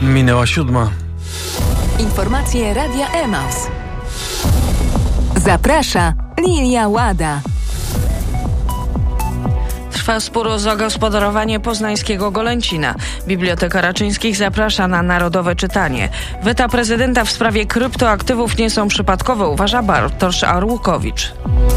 Minęła 7. Informacje Radia Emaus. Zaprasza Lilia Łada. Trwa spór o zagospodarowanie poznańskiego Golęcina. Biblioteka Raczyńskich zaprasza na narodowe czytanie. Weta prezydenta w sprawie kryptoaktywów nie są przypadkowe, uważa Bartosz Arłukowicz.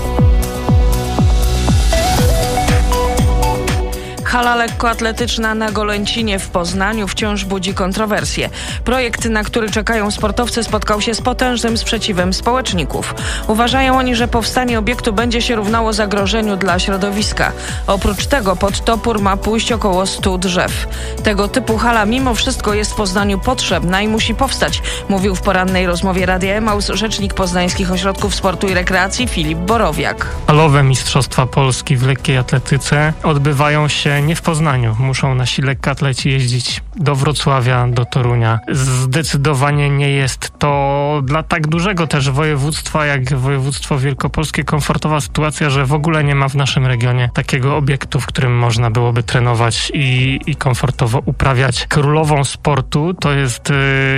Hala lekkoatletyczna na Golęcinie w Poznaniu wciąż budzi kontrowersje. Projekt, na który czekają sportowcy, spotkał się z potężnym sprzeciwem społeczników. Uważają oni, że powstanie obiektu będzie się równało zagrożeniu dla środowiska. Oprócz tego pod topór ma pójść około 100 drzew. Tego typu hala mimo wszystko jest w Poznaniu potrzebna i musi powstać, mówił w porannej rozmowie Radia Emaus rzecznik poznańskich ośrodków sportu i rekreacji Filip Borowiak. Halowe Mistrzostwa Polski w lekkiej atletyce odbywają się nie w Poznaniu. Muszą nasi lekkoatleci jeździć do Wrocławia, do Torunia. Zdecydowanie nie jest to dla tak dużego też województwa jak województwo wielkopolskie komfortowa sytuacja, że w ogóle nie ma w naszym regionie takiego obiektu, w którym można byłoby trenować i komfortowo uprawiać. Królową sportu to jest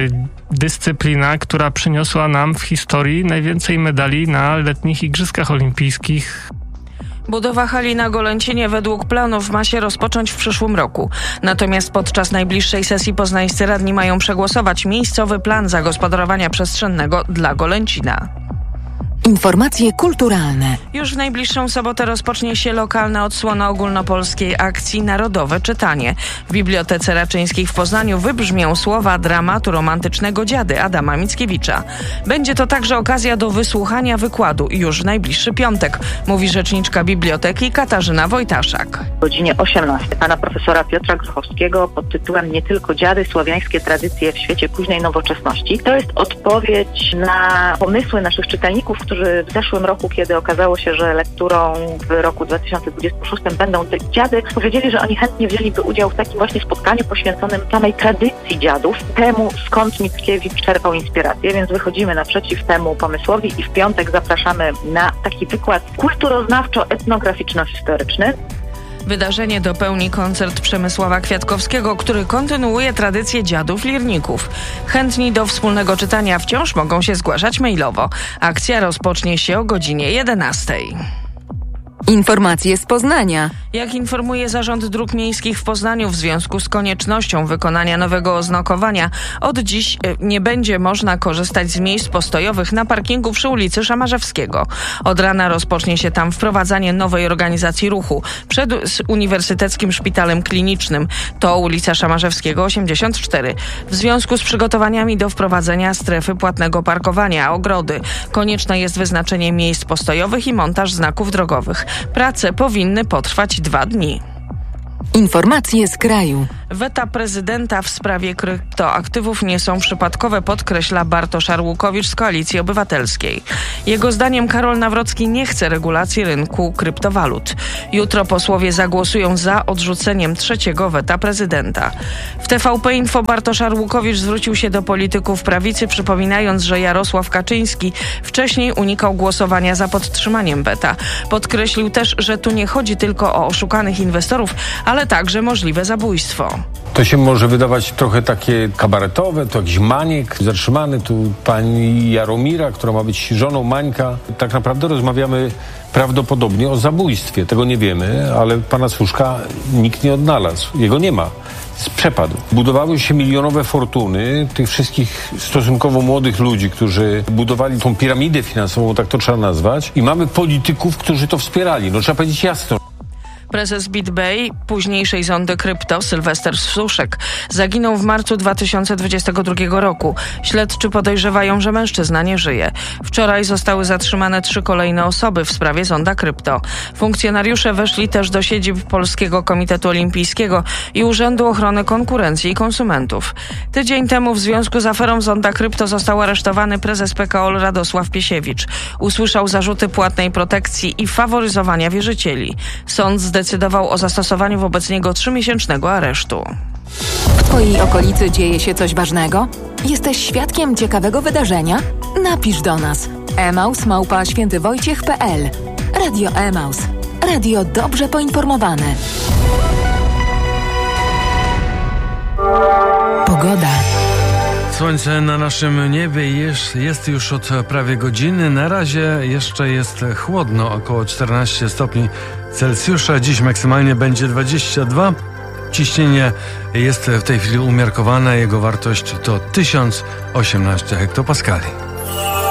dyscyplina, która przyniosła nam w historii najwięcej medali na letnich Igrzyskach Olimpijskich. Budowa hali na Golęcinie według planów ma się rozpocząć w przyszłym roku. Natomiast podczas najbliższej sesji poznańscy radni mają przegłosować miejscowy plan zagospodarowania przestrzennego dla Golęcina. Informacje kulturalne. Już w najbliższą sobotę rozpocznie się lokalna odsłona ogólnopolskiej akcji Narodowe Czytanie. W Bibliotece Raczyńskich w Poznaniu wybrzmią słowa dramatu romantycznego Dziady Adama Mickiewicza. Będzie to także okazja do wysłuchania wykładu już w najbliższy piątek, mówi rzeczniczka biblioteki Katarzyna Wojtaszak. O godzinie 18 pana profesora Piotra Grochowskiego pod tytułem Nie tylko dziady, słowiańskie tradycje w świecie późnej nowoczesności. To jest odpowiedź na pomysły naszych czytelników, którzy w zeszłym roku, kiedy okazało się, że lekturą w roku 2026 będą te dziady, powiedzieli, że oni chętnie wzięliby udział w takim właśnie spotkaniu poświęconym samej tradycji dziadów, temu skąd Mickiewicz czerpał inspirację, więc wychodzimy naprzeciw temu pomysłowi i w piątek zapraszamy na taki wykład kulturoznawczo-etnograficzno-historyczny. Wydarzenie dopełni koncert Przemysława Kwiatkowskiego, który kontynuuje tradycję dziadów lirników. Chętni do wspólnego czytania wciąż mogą się zgłaszać mailowo. Akcja rozpocznie się o godzinie 11. Informacje z Poznania. Jak informuje Zarząd Dróg Miejskich w Poznaniu, w związku z koniecznością wykonania nowego oznakowania, od dziś nie będzie można korzystać z miejsc postojowych na parkingu przy ulicy Szamarzewskiego. Od rana rozpocznie się tam wprowadzanie nowej organizacji ruchu przed Uniwersyteckim Szpitalem Klinicznym. To ulica Szamarzewskiego 84. W związku z przygotowaniami do wprowadzenia strefy płatnego parkowania, ogrody, konieczne jest wyznaczenie miejsc postojowych i montaż znaków drogowych. Prace powinny potrwać 2 dni. Informacje z kraju. Weta prezydenta w sprawie kryptoaktywów nie są przypadkowe, podkreśla Bartosz Arłukowicz z Koalicji Obywatelskiej. Jego zdaniem Karol Nawrocki nie chce regulacji rynku kryptowalut. Jutro posłowie zagłosują za odrzuceniem 3. weta prezydenta. W TVP Info Bartosz Arłukowicz zwrócił się do polityków prawicy, przypominając, że Jarosław Kaczyński wcześniej unikał głosowania za podtrzymaniem weta. Podkreślił też, że tu nie chodzi tylko o oszukanych inwestorów, ale także możliwe zabójstwo. To się może wydawać trochę takie kabaretowe, to jakiś Maniek zatrzymany, tu pani Jaromira, która ma być żoną Mańka. Tak naprawdę rozmawiamy prawdopodobnie o zabójstwie. Tego nie wiemy, ale pana Słuszka nikt nie odnalazł. Jego nie ma. Przepadł. Budowały się milionowe fortuny tych wszystkich stosunkowo młodych ludzi, którzy budowali tą piramidę finansową, tak to trzeba nazwać. I mamy polityków, którzy to wspierali. No trzeba powiedzieć jasno. Prezes BitBay, późniejszej zondy krypto, Sylwester Suszek, zaginął w marcu 2022 roku. Śledczy podejrzewają, że mężczyzna nie żyje. Wczoraj zostały zatrzymane 3 kolejne osoby w sprawie zonda krypto. Funkcjonariusze weszli też do siedzib Polskiego Komitetu Olimpijskiego i Urzędu Ochrony Konkurencji i Konsumentów. Tydzień temu w związku z aferą zonda krypto został aresztowany prezes PKO Radosław Piesiewicz. Usłyszał zarzuty płatnej protekcji i faworyzowania wierzycieli. Sąd zdecydował o zastosowaniu wobec niego 3-miesięcznego aresztu. W Twojej okolicy dzieje się coś ważnego? Jesteś świadkiem ciekawego wydarzenia? Napisz do nas. emaus@świętywojciech.pl. Radio Emaus. Radio dobrze poinformowane. Pogoda. Słońce na naszym niebie jest już od prawie godziny. Na razie jeszcze jest chłodno, około 14 stopni Celsjusza. Dziś maksymalnie będzie 22. Ciśnienie jest w tej chwili umiarkowane. Jego wartość to 1018 hektopaskali.